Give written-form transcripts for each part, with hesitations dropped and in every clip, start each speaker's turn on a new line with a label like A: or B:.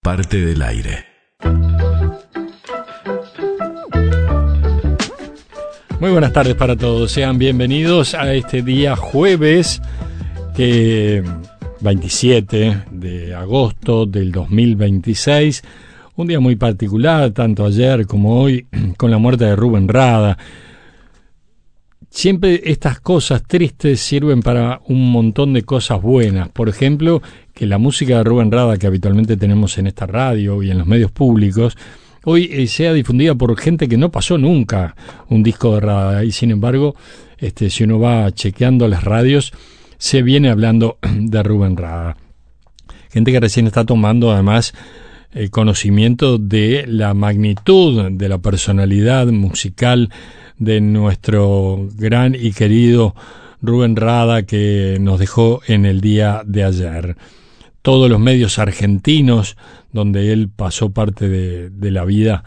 A: parte del aire.
B: Muy buenas tardes para todos, sean bienvenidos a este día jueves 27 de agosto del 2026, un día muy particular, tanto ayer como hoy, con la muerte de Rubén Rada. Siempre estas cosas tristes sirven para un montón de cosas buenas. Por ejemplo, que la música de Rubén Rada que habitualmente tenemos en esta radio y en los medios públicos, hoy sea difundida por gente que no pasó nunca un disco de Rada. Y sin embargo, si uno va chequeando las radios, se viene hablando de Rubén Rada. Gente que recién está tomando además el conocimiento de la magnitud de la personalidad musical de nuestro gran y querido Rubén Rada, que nos dejó en el día de ayer. Todos los medios argentinos donde él pasó parte de la vida,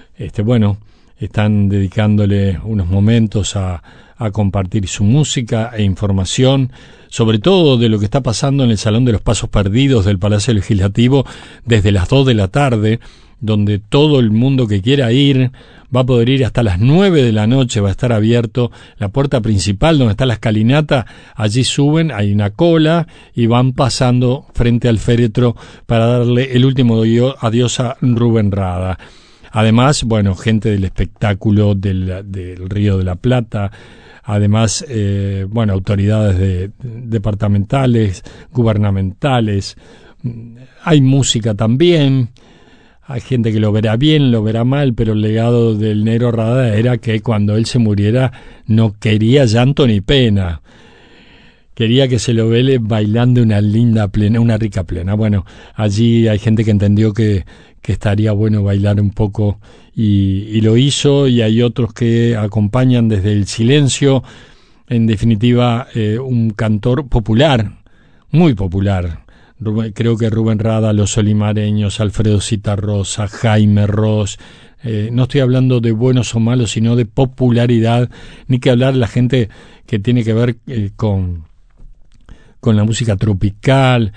B: están dedicándole unos momentos a compartir su música e información, sobre todo de lo que está pasando en el Salón de los Pasos Perdidos del Palacio Legislativo desde las 2 de la tarde, donde todo el mundo que quiera ir va a poder ir hasta las 9 de la noche, va a estar abierto la puerta principal donde está la escalinata, allí suben, hay una cola y van pasando frente al féretro para darle el último adiós a Rubén Rada. Además, gente del espectáculo del Río de la Plata, además, autoridades departamentales, gubernamentales, hay música también. Hay gente que lo verá bien, lo verá mal, pero el legado del Negro Rada era que cuando él se muriera no quería llanto ni pena. Quería que se lo vele bailando una linda plena, una rica plena. Bueno, allí hay gente que entendió que estaría bueno bailar un poco y lo hizo, y hay otros que acompañan desde el silencio. En definitiva, un cantor popular, muy popular. Creo que Rubén Rada, Los Olimareños, Alfredo Citarrosa, Jaime Ross, no estoy hablando de buenos o malos, sino de popularidad, ni que hablar de la gente que tiene que ver con la música tropical.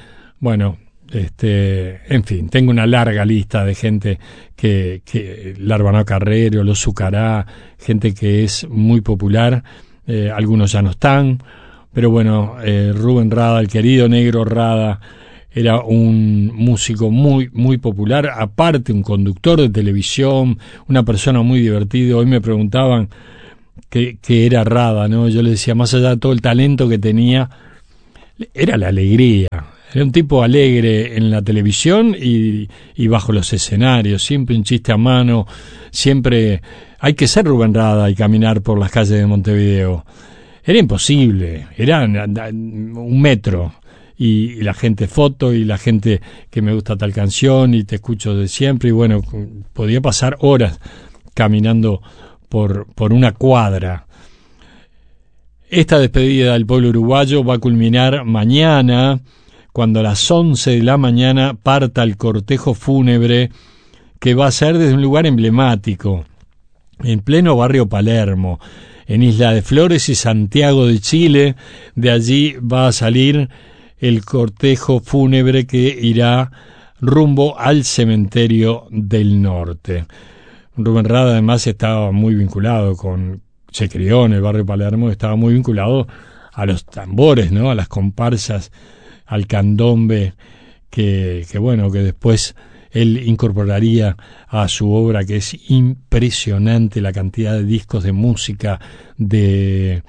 B: En fin, tengo una larga lista de gente que Larbano Carrero, Los Zucará, gente que es muy popular, algunos ya no están, pero Rubén Rada, el querido Negro Rada, era un músico muy, muy popular, aparte un conductor de televisión, una persona muy divertida. Hoy me preguntaban qué era Rada, ¿no? Yo le decía, más allá de todo el talento que tenía, era la alegría. Era un tipo alegre en la televisión y bajo los escenarios, siempre un chiste a mano, siempre hay que ser Rubén Rada y caminar por las calles de Montevideo. Era imposible, era un metro. Y la gente foto, y la gente que me gusta tal canción y te escucho de siempre, y podía pasar horas caminando por una cuadra. Esta despedida del pueblo uruguayo va a culminar mañana, cuando a las 11 de la mañana parta el cortejo fúnebre, que va a ser desde un lugar emblemático, en pleno barrio Palermo, en Isla de Flores y Santiago de Chile. De allí va a salir el cortejo fúnebre que irá rumbo al cementerio del norte. Rubén Rada además estaba muy vinculado se crió en el barrio Palermo, estaba muy vinculado a los tambores, ¿no? A las comparsas, al candombe, que después él incorporaría a su obra, que es impresionante la cantidad de discos de música, de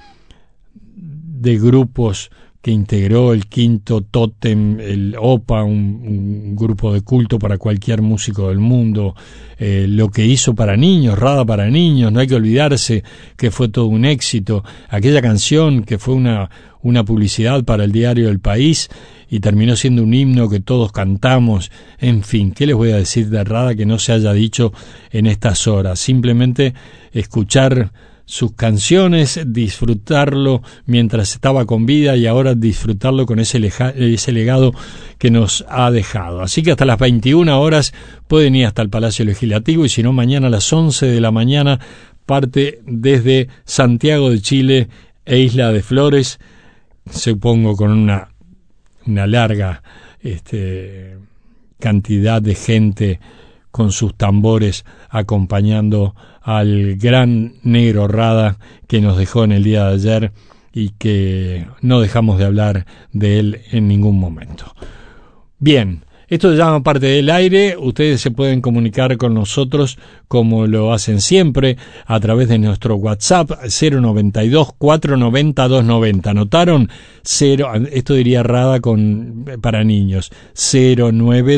B: grupos que integró, el Quinto Tótem, el OPA, un grupo de culto para cualquier músico del mundo, lo que hizo para niños, Rada para niños, no hay que olvidarse que fue todo un éxito, aquella canción que fue una publicidad para el diario El País y terminó siendo un himno que todos cantamos. En fin, ¿qué les voy a decir de Rada que no se haya dicho en estas horas? Simplemente escuchar sus canciones, disfrutarlo mientras estaba con vida y ahora disfrutarlo con ese legado que nos ha dejado. Así que hasta las 21 horas pueden ir hasta el Palacio Legislativo, y si no, mañana a las 11 de la mañana parte desde Santiago de Chile e Isla de Flores, supongo con una larga cantidad de gente con sus tambores acompañando al gran Negro Rada que nos dejó en el día de ayer y que no dejamos de hablar de él en ningún momento. Bien, esto se llama Parte del Aire. Ustedes se pueden comunicar con nosotros como lo hacen siempre a través de nuestro WhatsApp 092-490-290. ¿Anotaron? Esto diría Rada para niños.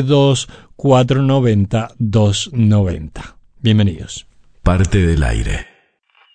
B: 092-490-290. Bienvenidos.
A: Parte del Aire.